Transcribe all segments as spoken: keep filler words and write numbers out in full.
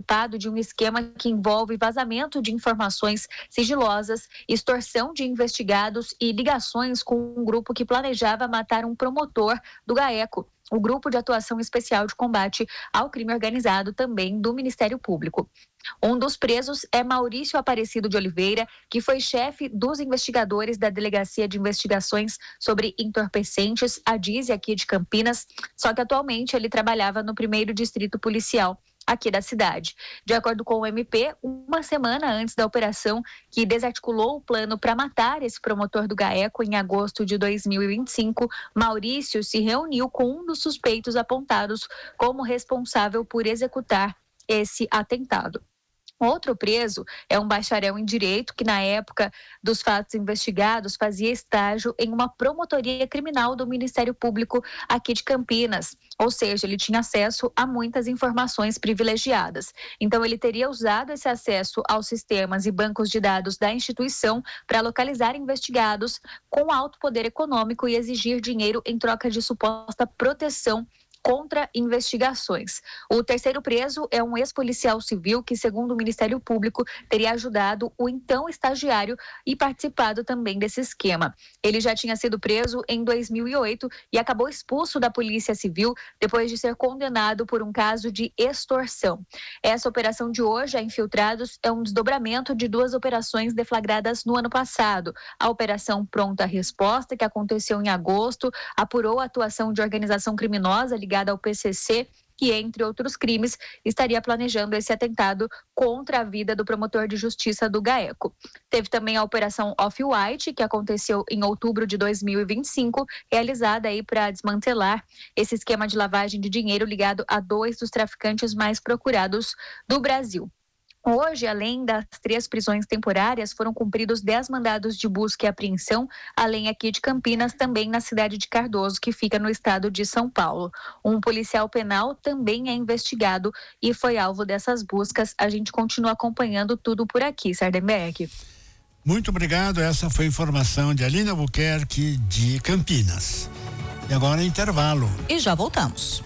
participado de um esquema que envolve vazamento de informações sigilosas, extorsão de investigados e ligações com um grupo que planejava matar um promotor do GAECO, o Grupo de Atuação Especial de Combate ao Crime Organizado, também do Ministério Público. Um dos presos é Maurício Aparecido de Oliveira, que foi chefe dos investigadores da Delegacia de Investigações sobre Entorpecentes, a D I S E, aqui de Campinas, só que atualmente ele trabalhava no primeiro Distrito Policial aqui da cidade. De acordo com o M P, uma semana antes da operação que desarticulou o plano para matar esse promotor do GAECO em agosto de dois mil e vinte e cinco, Maurício se reuniu com um dos suspeitos apontados como responsável por executar esse atentado. Outro preso é um bacharel em Direito que, na época dos fatos investigados, fazia estágio em uma promotoria criminal do Ministério Público aqui de Campinas. Ou seja, ele tinha acesso a muitas informações privilegiadas. Então, ele teria usado esse acesso aos sistemas e bancos de dados da instituição para localizar investigados com alto poder econômico e exigir dinheiro em troca de suposta proteção contra investigações. O terceiro preso é um ex-policial civil que, segundo o Ministério Público, teria ajudado o então estagiário e participado também desse esquema. Ele já tinha sido preso em dois mil e oito e acabou expulso da Polícia Civil depois de ser condenado por um caso de extorsão. Essa operação de hoje, a Infiltrados, é um desdobramento de duas operações deflagradas no ano passado. A Operação Pronta Resposta, que aconteceu em agosto, apurou a atuação de organização criminosa ligada ao P C C, que, entre outros crimes, estaria planejando esse atentado contra a vida do promotor de justiça do GAECO. Teve também a Operação Off-White, que aconteceu em outubro de dois mil e vinte e cinco, realizada aí para desmantelar esse esquema de lavagem de dinheiro ligado a dois dos traficantes mais procurados do Brasil. Hoje, além das três prisões temporárias, foram cumpridos dez mandados de busca e apreensão, além aqui de Campinas, também na cidade de Cardoso, que fica no estado de São Paulo. Um policial penal também é investigado e foi alvo dessas buscas. A gente continua acompanhando tudo por aqui, Sardenberg. Muito obrigado, essa foi a informação de Aline Albuquerque, de Campinas. E agora intervalo. E já voltamos.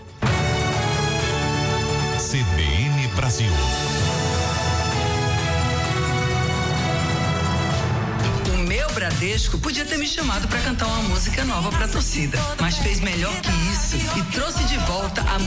C B N Brasil. Bradesco podia ter me chamado para cantar uma música nova para a torcida, mas fez melhor que isso e trouxe de volta a